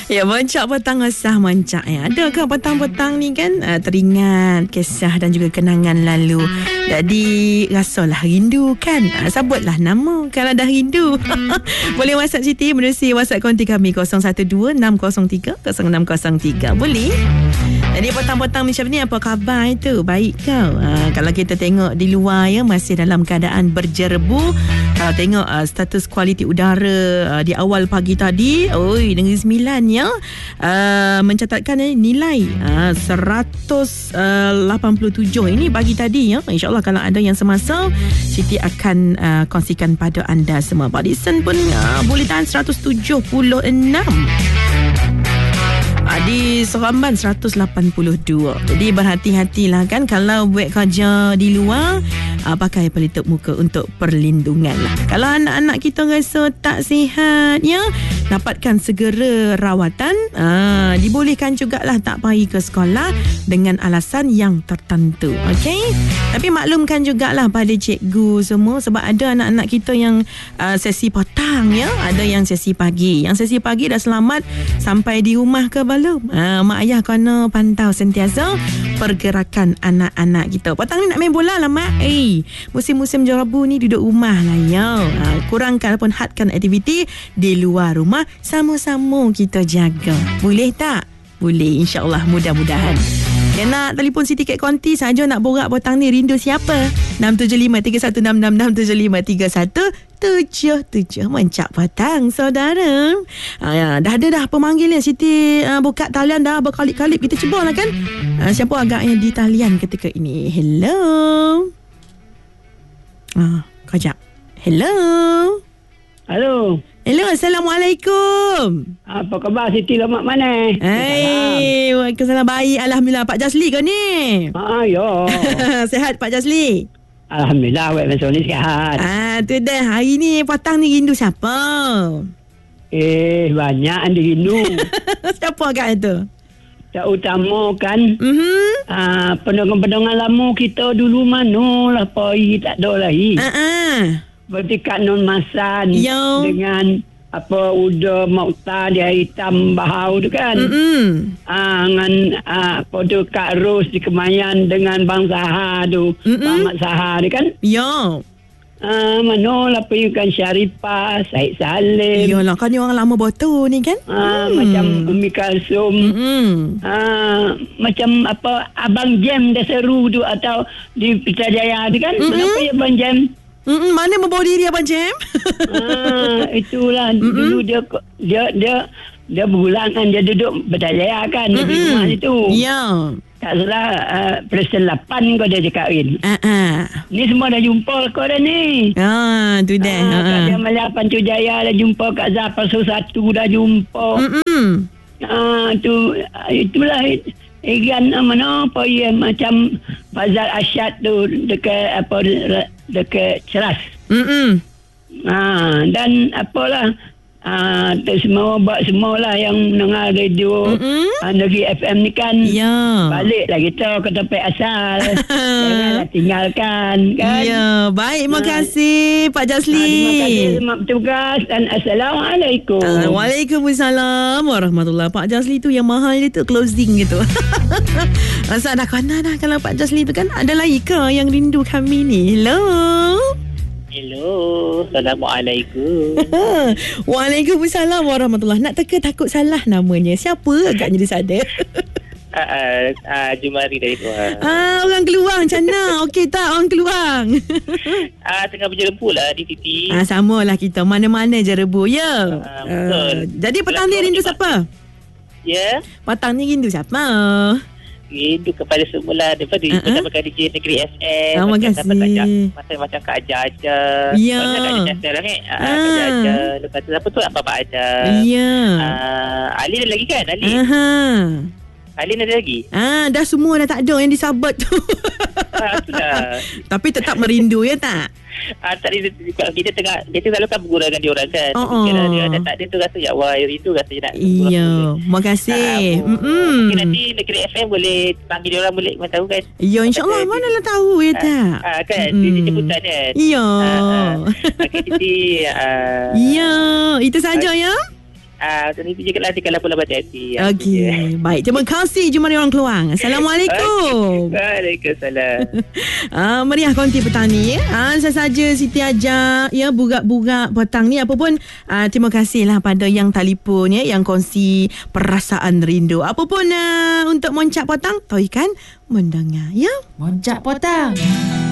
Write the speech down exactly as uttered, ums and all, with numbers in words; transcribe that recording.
Ya, Moncak Petang Asah Moncak ya. Ada ke petang-petang ni kan uh, teringat kisah dan juga kenangan lalu. Jadi rasalah rindu kan. Uh, sebutlah nama kalau dah rindu. Boleh WhatsApp Siti menerusi WhatsApp konti kami kosong satu dua enam kosong tiga kosong enam kosong tiga. Boleh? Jadi petang-petang macam ni apa khabar itu? Baik kau. Uh, kalau kita tengok di luar ya masih dalam keadaan berjerbu. Kalau tengok uh, status kualiti udara uh, di awal pagi tadi, oi Negeri Sembilan ya uh, mencatatkan eh, nilai uh, seratus lapan puluh tujuh ini pagi tadi ya. InsyaAllah kalau ada yang semasa, Siti akan uh, kongsikan pada anda semua. Badison pun uh, boleh tahan seratus tujuh puluh enam. Di Seremban seratus lapan puluh dua. Jadi berhati-hatilah kan kalau buat kerja di luar, uh, pakai pelitup muka untuk perlindungan lah. Kalau anak-anak kita rasa tak sihat ya, dapatkan segera rawatan. uh, Dibolehkan jugalah tak pergi ke sekolah dengan alasan yang tertentu. Okey, tapi maklumkan jugalah pada cikgu semua, sebab ada anak-anak kita yang uh, sesi petang ya, ada yang sesi pagi. Yang sesi pagi dah selamat sampai di rumah ke belum? Ha, mak ayah kena pantau sentiasa pergerakan anak-anak kita. Petang ni nak main bola lah mak. Eh, musim-musim jerabu ni duduk rumah lah ya. Ha, kurangkan ataupun hadkan aktiviti di luar rumah. Sama-sama kita jaga. Boleh tak? Boleh, insyaAllah, mudah-mudahan. Yang nak telefon Siti Kat Konti saja nak borak petang ni, rindu siapa? enam tujuh lima tiga satu enam enam enam tujuh lima tiga satu tujuh tujuh. Moncak Petang saudara. Ha, ya, dah ada dah pemanggilan. Siti uh, buka talian dah berkali-kali. Kita cuba lah kan. Uh, siapa agaknya di talian ketika ini? Hello. Ah, kejap. Hello. Halo. Hello, Assalamualaikum. Apa khabar Siti Lemak mana? Hai, Waalaikumsalam. Baik, Alhamdulillah. Pak Jasli ke ni? Ah, ya. Sihat Pak Jasli? Alhamdulillah, awak macam ni sihat. Ah, tu dah. Hari ni petang ni rindu siapa? Eh, banyak yang rindu. Siapa agak itu? Tak utama kan, Mhm. ah, pendengar-pendengar lama kita dulu mana lah, poi tak ada lagi. Ah, ah. Berarti Kak Nun Masan Yo. dengan apa Uda Mokhtar dia hitam bahau tu kan. Mm-mm. Ah, dengan ah, apa tu Kak Ros di Kemayan dengan Bang Saha tu, Mm-mm. Ahmad Saha ni kan. Ya. Ah, mana lah pergikan Syarifah, Said Salim. Yalah, kan ni orang lama botol ni kan? Ah, Hmm. macam Umi Kalsum. Mm-mm. Ah, macam apa Abang Jem dah seru tu atau di Putrajaya tu kan. Mm-mm. Kenapa ya Abang Jem? Mm-mm. Mana membawa diri Abang Jem? Ah, itulah Mm-mm. dulu dia dia dia dia berulang kan, dia duduk Putrajaya kan di Mm-mm. rumah situ. Ya. Tak salah uh, Presiden lapan kau dah kahwin. Ah, ah. Ni semua dah jumpa kau dah ni. Ah, tu dah. Ah, Kak Ah. Jamalia Pancujaya dah jumpa, Kak Zafar satu dah jumpa. Mm-mm. Ah, tu itulah Egan mana apa ya macam Fazal Asyad tu dekat apa dekat Ceras. Mm-mm. Ah, dan apalah ah, tu semua buat semualah yang dengar radio Mm-mm. ah, Negeri F M ni kan. Ya. Baliklah kita ke tempat asal. Janganlah tinggalkan kan. Ya, baik, terima Ah. kasih Pak Jasli. Ah, terima kasih selamat bertugas dan Assalamualaikum. Ah, Waalaikumsalam warahmatullahi. Pak Jasli tu yang mahal dia tu closing gitu. Rasa dah kena dah kalau Pak Jasli tu kan. Ada lagi ke yang rindu kami ni? Hello. Hello, Assalamualaikum. Waalaikumsalam warahmatullahi. Nak teka takut salah namanya. Siapa agaknya dia sadar? Ah, uh, uh, Jumari dari luar. Ah, orang Keluang macam mana? Okey tak orang Keluang? Ah, uh, tengah berjerebu lah di Siti. Ah, samalah kita. Mana-mana je rebu ya. Ah, betul. Ah, jadi petang ni rindu siapa? Ya, Petang ni rindu siapa? rindu kepada semula daripada Uh-uh. uh-uh. bekas D J Negeri S M. Terima macam kasih. dapat macam macam macam Kak Aja Aja. Ya. Macam Kak Aja Aja lah ni. Ah, Ah. Kak Aja Aja. Lepas tu apa tu Abang Aja. Ya. Ah, Ali ada lagi kan? Ali. Aha. Ali ada lagi. Ah, dah semua dah tak ada yang disabet tu. Ah, itulah. Tapi tetap merindu ya tak? Ah, tak dia, kita tengah kita selalu kan bergurau dengan dia orang kan. Oh, Tapi kalau oh. dia ada tak dia tu rasa ya wah itu rasa nak. Iya, terima kasih. Ah, Mm-mm. mungkin nanti Negeri F M boleh panggil dia orang boleh mana tahu kan. Ya, insyaAllah. Kata- Manalah tahu ya tak? Ah, ah, kan Mm-mm. dia dia jemputan kan. Ya. Ah, ah. Okey jadi ah, Ya, itu saja ya. Ah, uh, itu juga nanti kalau pulang berhati-hati. Okey. Baik, terima kasih Jumari orang Keluang. Assalamualaikum. Waalaikumsalam. Ah, meriah konti petani ya. Ah, saya saja Siti ajak ya budak-budak petang ni apa pun ah, terima kasihlah pada yang telefon ya, yang kongsi perasaan rindu. Apa pun ah, untuk moncak petang, tahu kan mendengar ya. Moncak potang.